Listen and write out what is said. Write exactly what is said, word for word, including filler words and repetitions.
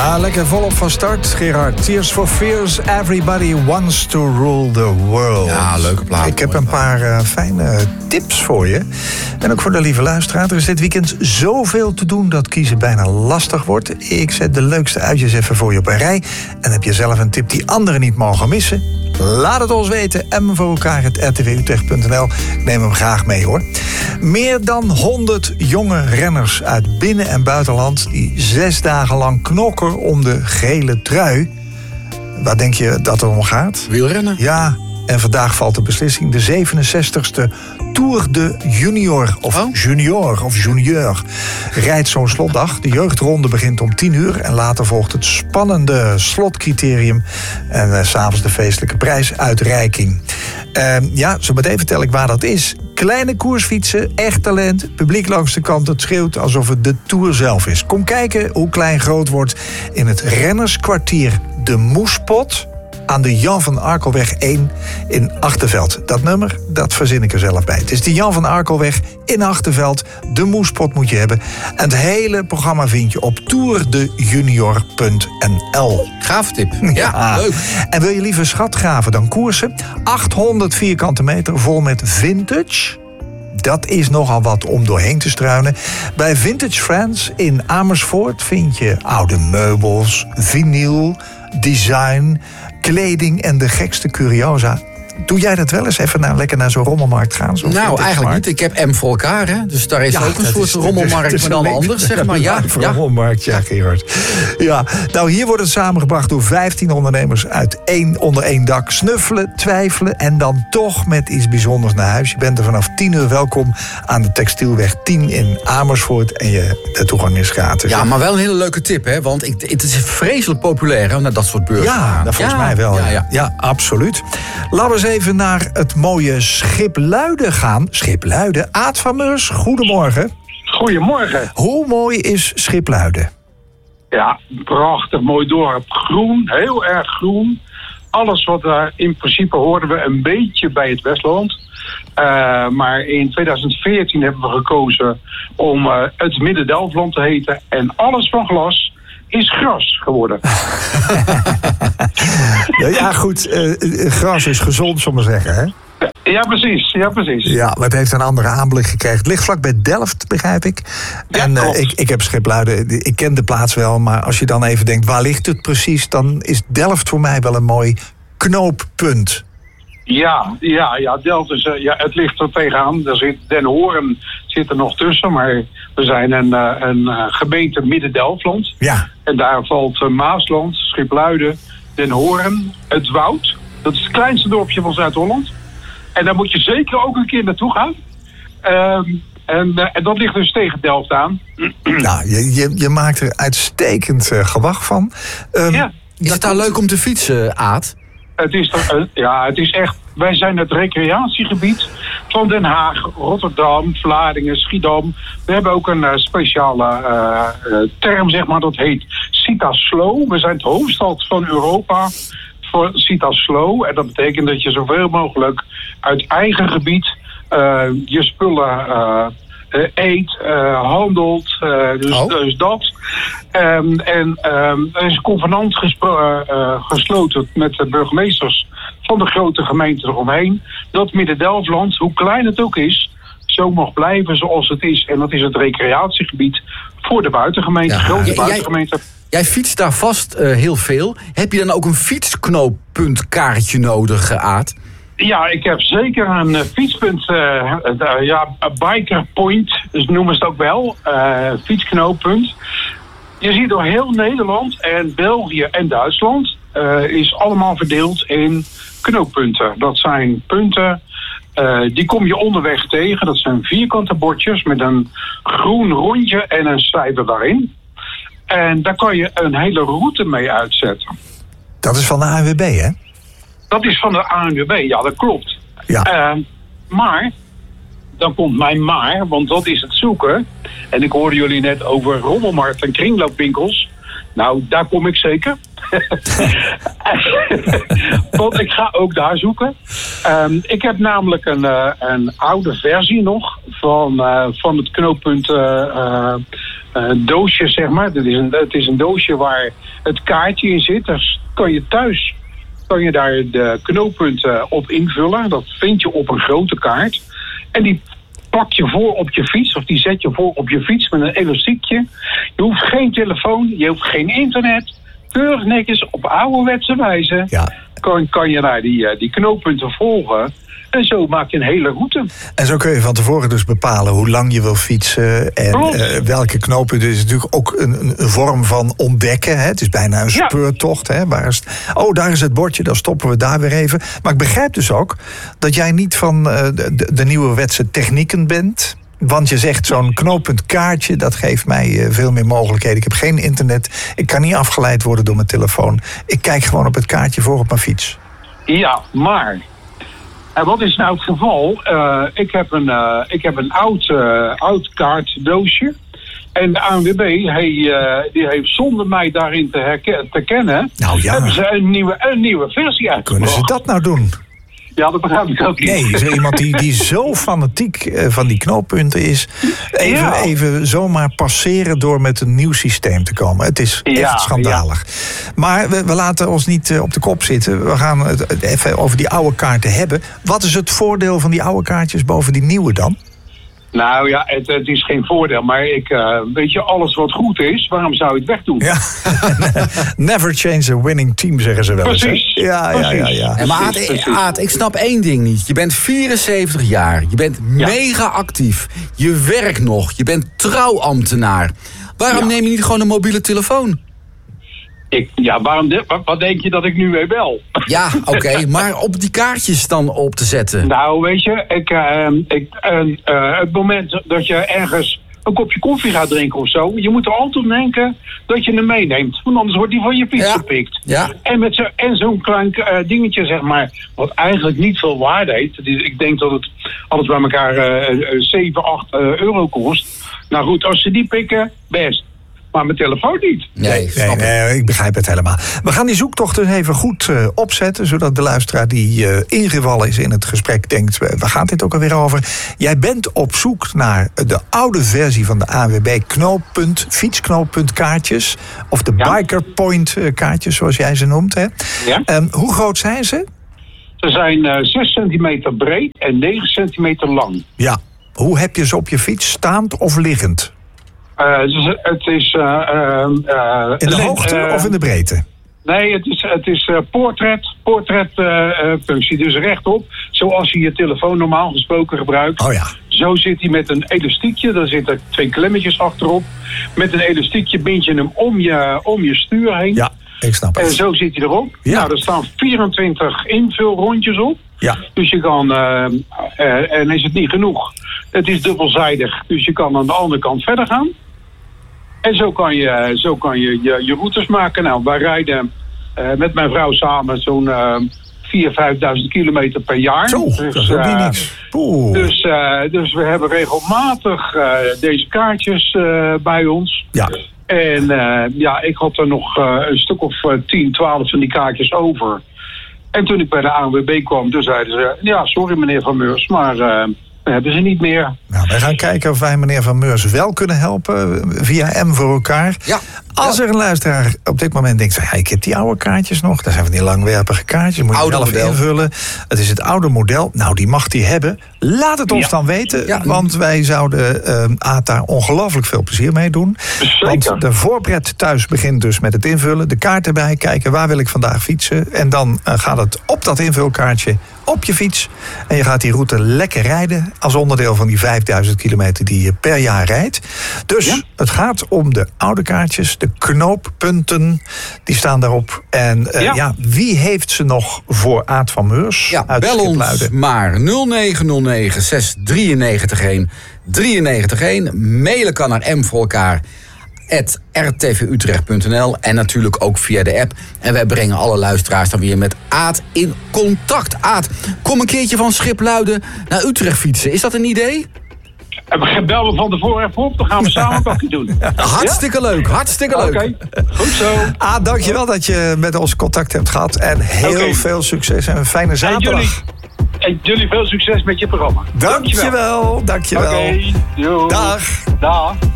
Ja, lekker volop van start, Gerard. Tears for Fears, Everybody Wants to Rule the World. Ja, leuke plaat. Ik heb een paar uh, fijne tips voor je. En ook voor de lieve luisteraar. Er is dit weekend zoveel te doen dat kiezen bijna lastig wordt. Ik zet de leukste uitjes even voor je op een rij. En heb je zelf een tip die anderen niet mogen missen? Laat het ons weten. M voor elkaar, het r t v utrecht punt n l. Ik neem hem graag mee, hoor. Meer dan honderd jonge renners uit binnen- en buitenland die zes dagen lang knokken om de gele trui. Waar denk je dat het om gaat? Wielrennen? Ja, en vandaag valt de beslissing. De zevenenzestigste Tour de Junior, of oh. Junior, of Junior, rijdt zo'n slotdag. De jeugdronde begint om tien uur en later volgt het spannende slotcriterium en uh, 's avonds de feestelijke prijsuitreiking. Uh, ja, zo meteen vertel ik waar dat is. Kleine koersfietsen, echt talent, publiek langs de kant, het schreeuwt alsof het de Tour zelf is. Kom kijken hoe klein groot wordt in het rennerskwartier De Moespot aan de Jan van Arkelweg één in Achterveld. Dat nummer, dat verzin ik er zelf bij. Het is de Jan van Arkelweg in Achterveld. De Moespot moet je hebben. En het hele programma vind je op tour de junior punt n l. Gaaf tip. Ja, ja, leuk. En wil je liever schatgraven dan koersen? achthonderd vierkante meter vol met vintage. Dat is nogal wat om doorheen te struinen. Bij Vintage Friends in Amersfoort vind je oude meubels, vinyl, design, kleding en de gekste curiosa. Doe jij dat wel eens? Even naar, lekker naar zo'n rommelmarkt gaan? Zo nou, eigenlijk niet. Ik heb M voor elkaar, hè? Dus daar is ja, ook een soort is, rommelmarkt, maar dan anders, zeg maar. Ja, ja. Rommelmarkt, ja, Gerard. Ja, nou, hier wordt het samengebracht door vijftien ondernemers uit één, onder één dak. Snuffelen, twijfelen en dan toch met iets bijzonders naar huis. Je bent er vanaf tien uur welkom aan de Textielweg tien in Amersfoort. En je, de toegang is gratis. Ja, maar wel een hele leuke tip, hè? Want ik, het is vreselijk populair, hè? Naar dat soort beurzen. Ja, nou, volgens ja, mij wel. Ja, ja. ja, absoluut. Laten we eens even naar het mooie Schipluiden gaan. Schipluiden. Aad van Meurs, goedemorgen. Goedemorgen. Hoe mooi is Schipluiden? Ja, prachtig mooi dorp. Groen, heel erg groen. Alles wat daar in principe hoorden we een beetje bij het Westland. Uh, maar in tweeduizend veertien hebben we gekozen om uh, het Midden-Delfland te heten. En alles van glas is gras geworden. Ja, goed. Uh, gras is gezond, zullen we zeggen, hè? Ja, precies. Ja, precies. Ja, maar het heeft een andere aanblik gekregen. Het ligt vlak bij Delft, begrijp ik. Ja, en uh, ik, ik heb Schipluiden, ik ken de plaats wel, maar als je dan even denkt, waar ligt het precies? Dan is Delft voor mij wel een mooi knooppunt. Ja, ja, ja, Delft is, uh, ja, het ligt er tegenaan. Er zit Den Hoorn zit er nog tussen, maar we zijn een, uh, een uh, gemeente Midden-Delfland. Ja. En daar valt uh, Maasland, Schipluiden, Den Hoorn, het Woud. Dat is het kleinste dorpje van Zuid-Holland. En daar moet je zeker ook een keer naartoe gaan. Um, en, uh, en dat ligt dus tegen Delft aan. Nou, je, je, je maakt er uitstekend uh, gewag van. Um, ja. Is het daar leuk om te fietsen, Aad? Het is, er, uh, ja, het is echt... Wij zijn het recreatiegebied van Den Haag, Rotterdam, Vlaardingen, Schiedam. We hebben ook een uh, speciale uh, uh, term, zeg maar, dat heet Citaslow. We zijn de hoofdstad van Europa voor Citaslow. En dat betekent dat je zoveel mogelijk uit eigen gebied uh, je spullen uh, uh, eet, uh, handelt, uh, dus, oh. dus dat. Um, en um, er is een convenant gespro- uh, gesloten met de burgemeesters van de grote gemeenten eromheen, dat Midden-Delfland, hoe klein het ook is, zo mag blijven zoals het is. En dat is het recreatiegebied voor de buitengemeente, ja. grote Jij, buitengemeente. Jij fietst daar vast uh, heel veel. Heb je dan ook een fietsknooppuntkaartje nodig, Aad? Ja, ik heb zeker een uh, fietspunt, uh, uh, ja, biker point, dus noemen ze het ook wel, uh, fietsknooppunt. Je ziet door heel Nederland en België en Duitsland uh, is allemaal verdeeld in knooppunten. Dat zijn punten, uh, die kom je onderweg tegen. Dat zijn vierkante bordjes met een groen rondje en een cijfer daarin. En daar kan je een hele route mee uitzetten. Dat is van de A N W B, hè? Dat is van de A N W B, ja, dat klopt. Ja. Uh, maar, dan komt mijn maar, want dat is het zoeken. En ik hoorde jullie net over rommelmarkt en kringloopwinkels. Nou, daar kom ik zeker. Want ik ga ook daar zoeken. Um, ik heb namelijk een, uh, een oude versie nog van, uh, van het knooppunt uh, uh, een doosje, zeg maar. Dat is een, het is een doosje waar het kaartje in zit. Dus kan je thuis kan je daar de knooppunten op invullen. Dat vind je op een grote kaart. En die plak je voor op je fiets, of die zet je voor op je fiets met een elastiekje. Je hoeft geen telefoon, je hoeft geen internet. Keurig netjes op ouderwetse wijze Ja. kan, kan je daar die, die knooppunten volgen. En zo maak je een hele route. En zo kun je van tevoren dus bepalen hoe lang je wil fietsen. En uh, welke knooppunten. Het is natuurlijk ook een, een vorm van ontdekken. Hè? Het is bijna een Ja. speurtocht. Hè? Waar is het? Oh, daar is het bordje, dan stoppen we daar weer even. Maar ik begrijp dus ook dat jij niet van uh, de, de nieuwerwetse technieken bent. Want je zegt zo'n knooppuntkaartje, dat geeft mij uh, veel meer mogelijkheden. Ik heb geen internet, ik kan niet afgeleid worden door mijn telefoon. Ik kijk gewoon op het kaartje voor op mijn fiets. Ja, maar... En wat is nou het geval? Uh, ik heb een, uh, ik heb een oud, uh, oud kaartdoosje. En de A N W B hij, uh, die heeft zonder mij daarin te, herken- te kennen... Nou ja. hebben ze een nieuwe, een nieuwe versie uitgebracht. Kunnen ze dat nou doen? Ja, dat begrijp ik ook niet. Nee, is er iemand die, die zo fanatiek uh, van die knooppunten is. Even, Ja. even zomaar passeren door met een nieuw systeem te komen. Het is echt Ja, schandalig. Maar we, we laten ons niet uh, op de kop zitten. We gaan het het even over die oude kaarten hebben. Wat is het voordeel van die oude kaartjes boven die nieuwe dan? Nou ja, het, het is geen voordeel. Maar ik, uh, weet je, alles wat goed is, waarom zou je het wegdoen? Ja. Never change a winning team, zeggen ze wel eens. hè? Precies. Ja, ja, ja, ja. En maar Aad, Precies. Aad, ik snap één ding niet. Je bent vierenzeventig jaar. Je bent Ja. mega actief. Je werkt nog. Je bent trouwambtenaar. Waarom Ja. neem je niet gewoon een mobiele telefoon? Ik, ja, waarom de, wat, wat denk je dat ik nu mee bel? Ja, oké. maar op die kaartjes dan op te zetten. Nou, weet je, ik, uh, ik, uh, uh, het moment dat je ergens een kopje koffie gaat drinken of zo, je moet er altijd denken dat je hem meeneemt. Want anders wordt die van je fiets Ja. gepikt. Ja. En, met zo, en zo'n klein uh, dingetje, zeg maar, wat eigenlijk niet veel waarde heeft. Het is- Ik denk dat het alles bij elkaar uh, zeven, acht uh, euro kost. Nou goed, als ze die pikken, best. Maar mijn telefoon niet. Nee, Nee, snap ik. nee, ik begrijp het helemaal. We gaan die zoektocht dus even goed uh, opzetten, zodat de luisteraar die uh, ingevallen is in het gesprek denkt, uh, waar gaat dit ook alweer over? Jij bent op zoek naar de oude versie van de A N W B knooppunt, fietsknooppuntkaartjes, of de Ja. biker point uh, kaartjes, zoals jij ze noemt. Hè? Ja. Um, hoe groot zijn ze? Ze zijn uh, zes centimeter breed en negen centimeter lang. Ja. Hoe heb je ze op je fiets, staand of liggend? Uh, dus het is... Uh, uh, uh, In de le- hoogte uh, of in de breedte? Nee, het is, het is uh, portret, portret uh, uh, functie. Dus rechtop, zoals je je telefoon normaal gesproken gebruikt. Oh ja. Zo zit hij met een elastiekje. Daar zitten twee klemmetjes achterop. Met een elastiekje bind je hem om je, om je stuur heen. Ja, ik snap En het. zo zit hij erop. Ja. Nou, er staan vierentwintig invulrondjes op. Ja. Dus je kan, uh, uh, en is het niet genoeg, het is dubbelzijdig. Dus je kan aan de andere kant verder gaan. En zo kan je zo kan je, je, je routes maken. Nou, wij rijden uh, met mijn vrouw samen zo'n uh, vierduizend, vijfduizend kilometer per jaar. Zo, dus, dat is ook niet uh, niks. Oeh. Dus, uh, dus we hebben regelmatig uh, deze kaartjes uh, bij ons. Ja. En uh, ja, ik had er nog uh, een stuk of uh, tien, twaalf van die kaartjes over. En toen ik bij de A N W B kwam, toen zeiden ze, ja, sorry meneer Van Meurs, maar uh, we hebben ze niet meer. Nou, wij gaan kijken of wij meneer Van Meurs wel kunnen helpen via M voor elkaar. Ja. Als er een luisteraar op dit moment denkt, ja, ik heb die oude kaartjes nog. Dat zijn van die langwerpige kaartjes, moet je Oude zelf model. invullen. Het is het oude model. Nou, die mag die hebben. Laat het ons Ja. dan weten, Ja. want wij zouden uh, Aad daar ongelooflijk veel plezier mee doen. Zeker. Want de voorpret thuis begint dus met het invullen. De kaart erbij, kijken waar wil ik vandaag fietsen. En dan uh, gaat het op dat invulkaartje op je fiets. En je gaat die route lekker rijden als onderdeel van die vijfduizend kilometer die je per jaar rijdt. Dus Ja. het gaat om de oude kaartjes, de knooppunten, die staan daarop. En uh, ja. Ja. wie heeft ze nog voor Aad van Meurs? Ja, uit bel ons Schipluiden? maar nul negen nul negen zes drie negen een drie negen een. Mailen kan naar m voor elkaar at r t v utrecht punt n l en natuurlijk ook via de app. En wij brengen alle luisteraars dan weer met Aad in contact. Aad, kom een keertje van Schipluiden naar Utrecht fietsen. Is dat een idee? En we bellen we van tevoren even op, dan gaan we samen een bakje doen. Hartstikke leuk, hartstikke Oké, leuk. goed zo. Aad, dankjewel dat je met ons contact hebt gehad. En heel Oké. veel succes en een fijne En jullie, zaterdag. en jullie veel succes met je programma. Dankjewel, dankjewel. Oké, doei. Dag. Dag.